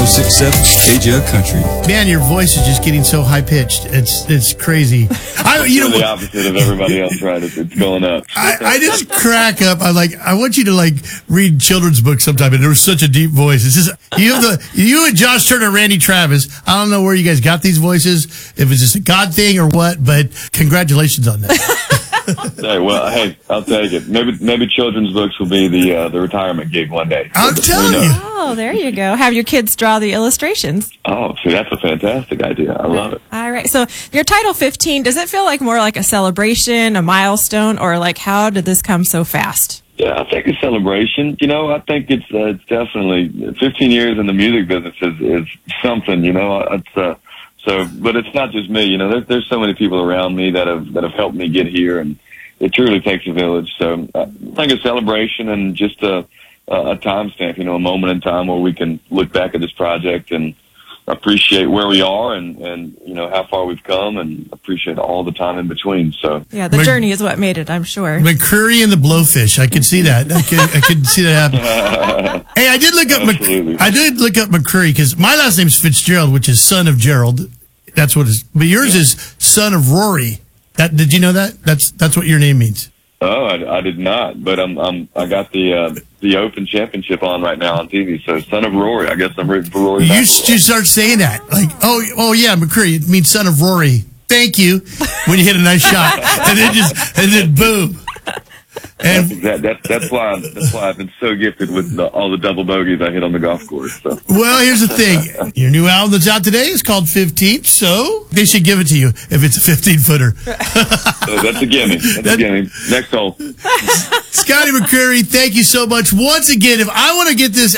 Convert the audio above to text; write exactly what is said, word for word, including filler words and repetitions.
oh six point seven K J R Country. Man, your voice is just getting so high pitched. It's it's crazy. I, you know, the opposite of everybody else, right? It's, it's going up. I, I just crack up. I like. I want you to like read children's books sometime. And there was such a deep voice. It's just you have the you and Josh Turner, Randy Travis. I don't know where you guys got these voices. If it's just a God thing or what, but congratulations on that. Hey, well, hey, I'll take it. Maybe maybe children's books will be the uh, the retirement gig one day. I'm So, telling who you. knows? Oh, there you go. Have your kids draw the illustrations. Oh, see, that's a fantastic idea. I love it. All right. So your title fifteen, does it feel like more like a celebration, a milestone, or like how did this come so fast? Yeah, I think a celebration. You know, I think it's uh, it's definitely fifteen years in the music business is, is something. You know, it's uh, so, but it's not just me. You know, there's there's so many people around me that have that have helped me get here, and it truly takes a village. So I think a celebration and just a a timestamp. You know, a moment in time where we can look back at this project and appreciate where we are and, and, you know, how far we've come and appreciate all the time in between. So Yeah, the Mc- journey is what made it, I'm sure. McCreary and the Blowfish. I could see that. I could, I could see that happen. Hey, I did look up. Mc, Absolutely. I did look up McCreary because my last name's Fitzgerald, which is son of Gerald. That's what it is. But yours is son of Rory. That did you know that? That's that's what your name means. Oh, I, I did not, but I'm, I'm, I got the, uh, the Open Championship on right now on T V. So, son of Rory, I guess I'm rooting for Rory. You McIlroy. should start saying that. Like, oh, oh yeah, McCreary. It means son of Rory. Thank you. When you hit a nice shot, and then just and then boom. That's, And that, that, that's why I'm, that's why I've been so gifted with the, all the double bogeys I hit on the golf course. So. well, here's the thing. Your new album that's out today is called fifteenth, so they should give it to you if it's a fifteen footer. So that's a gimme. That's That- a gimme. Next hole. Scotty McCreary, thank you so much once again. If I want to get this